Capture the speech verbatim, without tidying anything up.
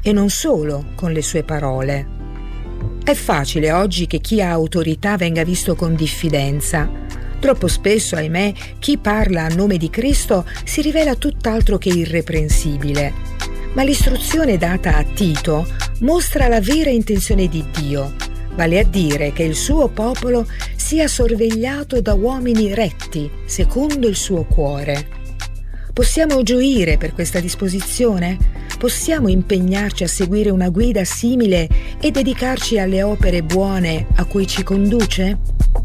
e non solo con le sue parole. È facile oggi che chi ha autorità venga visto con diffidenza. Troppo spesso, ahimè, chi parla a nome di Cristo si rivela tutt'altro che irreprensibile. Ma l'istruzione data a Tito mostra la vera intenzione di Dio, vale a dire che il suo popolo sia sorvegliato da uomini retti, secondo il suo cuore. Possiamo gioire per questa disposizione? Possiamo impegnarci a seguire una guida simile e dedicarci alle opere buone a cui ci conduce?